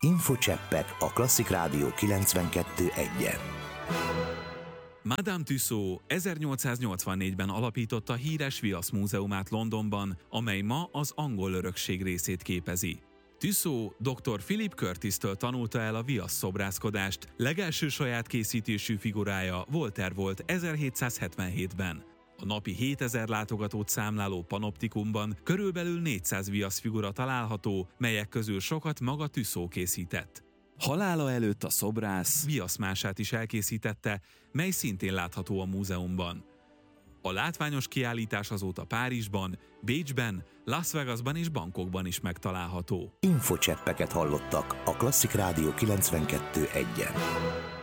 Infocseppek a Klasszik Rádió 92.1-en. Madame Tussaud 1884-ben alapította híres viasz múzeumát Londonban, amely ma az angol örökség részét képezi. Tussaud dr. Philip Curtis-től tanulta el a viasz szobrászkodást, legelső saját készítésű figurája Voltaire volt 1777-ben. A napi 7000 látogatót számláló panoptikumban körülbelül 400 viaszfigura található, melyek közül sokat maga Tussaud készített. Halála előtt a szobrász viaszmását is elkészítette, mely szintén látható a múzeumban. A látványos kiállítás azóta Párizsban, Bécsben, Las Vegasban és Bangkokban is megtalálható. Infocseppeket hallottak a Klasszik Rádió 92.1-en.